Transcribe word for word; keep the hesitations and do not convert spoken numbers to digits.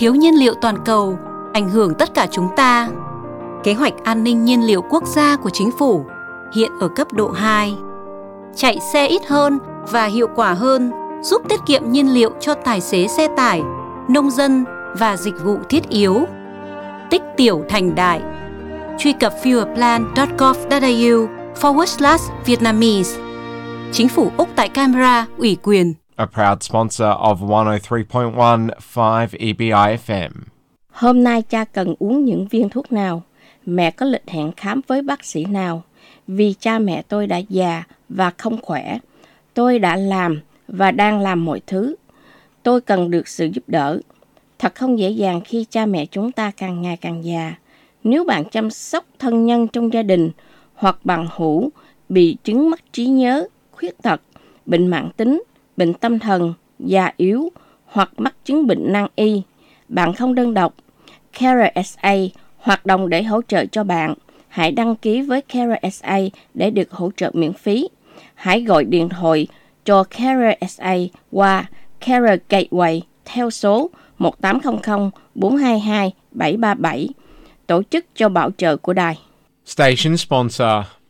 thiếu nhiên liệu toàn cầu ảnh hưởng tất cả chúng ta. Kế hoạch an ninh nhiên liệu quốc gia của chính phủ hiện ở cấp độ hai. Chạy xe ít hơn và hiệu quả hơn giúp tiết kiệm nhiên liệu cho tài xế xe tải, nông dân và dịch vụ thiết yếu. Tích tiểu thành đại. Truy cập fuelplan chấm gov chấm a u forward slash Vietnamese. Chính phủ Úc tại Canberra ủy quyền. A proud sponsor of one oh three point one five E B I F M. Hôm nay cha cần uống những viên thuốc nào? Mẹ có lịch hẹn khám với bác sĩ nào? Vì cha mẹ tôi đã già và không khỏe. Tôi đã làm và đang làm mọi thứ. Tôi cần được sự giúp đỡ. Thật không dễ dàng khi cha mẹ chúng ta càng ngày càng già. Nếu bạn chăm sóc thân nhân trong gia đình hoặc bằng hữu bị chứng mất trí nhớ, khuyết tật, bệnh mãn tính, bệnh tâm thần, già yếu hoặc mắc chứng bệnh nan y, bạn không đơn độc. Carer ét a hoạt động để hỗ trợ cho bạn. Hãy đăng ký với Carer ét a để được hỗ trợ miễn phí. Hãy gọi điện thoại cho Carer ét a qua Carer Gateway theo số một tám không không bốn hai hai bảy ba bảy, tổ chức cho bảo trợ của đài. Station sponsor